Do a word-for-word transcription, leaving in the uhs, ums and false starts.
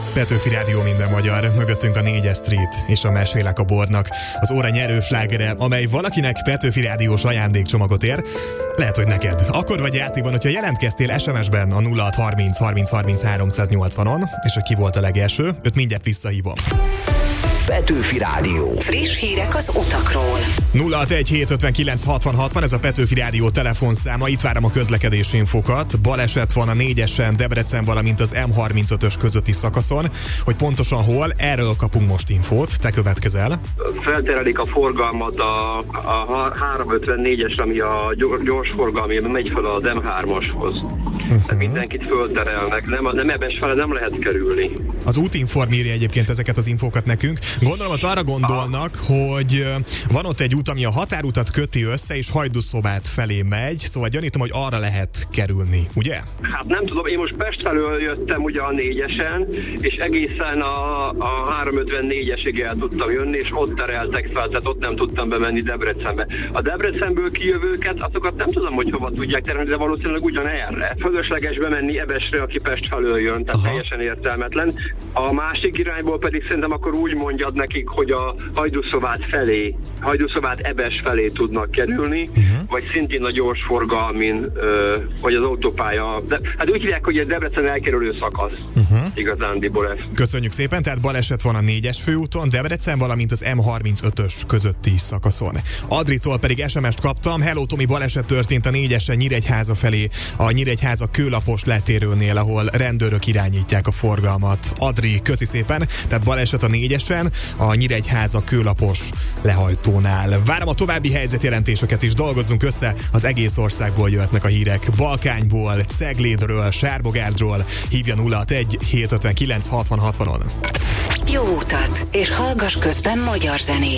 Petőfi Rádió minden magyar, mögöttünk a négyes Street és a Mesélek a bornak. Az óra nyerő slágere, amely valakinek Petőfi Rádiós ajándékcsomagot ér, lehet, hogy neked. Akkor vagy játékban, hogyha jelentkeztél es em es-ben a nulla hat harminc harminc harminc háromszáznyolcvanon, és hogy ki volt a legelső, őt mindjárt visszahívom. Petőfi Rádió. Friss hírek az utakról. nulla hatvanegy hétszázötvenkilenc hatvan hatvan, ez a Petőfi Rádió telefonszáma. Itt várom a közlekedési infokat. Baleset van a négyesen Debrecen, valamint az em harmincötös közötti szakaszon. Hogy pontosan hol, erről kapunk most infót. Te következel. Felterelik a forgalmat a, a háromszázötvennégyes, ami a gyorsforgalmi, ami megy fel az em hármashoz. Uh-huh. Mindenkit fölterelnek, nem, nem ebben fele nem lehet kerülni. Az Útinform írja egyébként ezeket az infókat nekünk. Gondolom, hogy arra gondolnak, ah. hogy van ott egy út, ami a határutat köti össze, és Hajdúszobát felé megy, szóval gyanítom, hogy arra lehet kerülni, ugye? Hát nem tudom, én most Pest felől jöttem ugye a négyesen, és egészen a, a háromszázötvennégyesig el tudtam jönni, és ott tereltek fel, tehát ott nem tudtam bemenni Debrecenbe. A Debrecenből kijövőket, azokat nem tudom, hogy hova tudják terelni, de valószínűleg ugyanerre. Fölösleges bemenni Ebesre, aki Pest felől jön, tehát Aha. teljesen értelmetlen. A másik irányból pedig szerintem akkor úgy mondjad nekik, hogy a Hajdúszobát felé, Hajdúszobát Ebes felé tudnak kerülni, uh-huh. vagy szintén a gyorsforgalmin, vagy az autópálya. De, hát úgy hívják, hogy egy Debrecen elkerülő szakasz. Uh-huh. Igazándiból ez. Köszönjük szépen, tehát baleset van a négyes főúton, Debrecen, valamint az em harmincötös közötti szakaszon. Adritól pedig es em es-t kaptam. Hello Tomi, baleset történt a négyesen Nyíregyháza felé, a Nyíregyháza Kőlapos letérőnél, ahol rendőrök irányítják a forgalmat. Adri, köszi szépen, tehát baleset a négyesen, a Nyíregyháza Kőlapos lehajtónál. Várom a további helyzetjelentéseket is, dolgozzunk össze, az egész országból jöhetnek a hírek. Balkányból, Ceglédről, Sárbogárdról, hívja nulla hatvanegy hétszázötvenkilenc hatvan hatvanon. Jó utat, és hallgass közben magyar zenét.